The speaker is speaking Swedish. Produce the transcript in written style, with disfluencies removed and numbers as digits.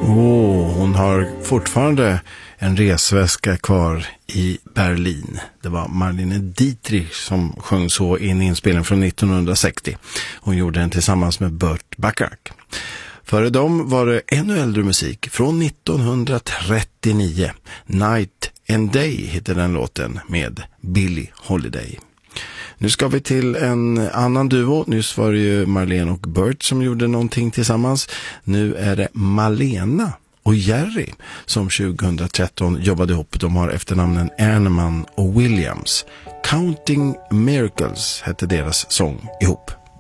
Hon har fortfarande en resväska kvar i Berlin. Det var Marlene Dietrich som sjöng så i en inspelning från 1960. Hon gjorde den tillsammans med Burt Bacharach. Före dem var det ännu äldre musik från 1939. Night and Day heter den låten med Billie Holiday. Nu ska vi till en annan duo. Nyss var det ju Marlene och Burt som gjorde någonting tillsammans. Nu är det Malena och Jerry som 2013 jobbade ihop. De har efternamnen Erneman och Williams. Counting Miracles hette deras sång ihop.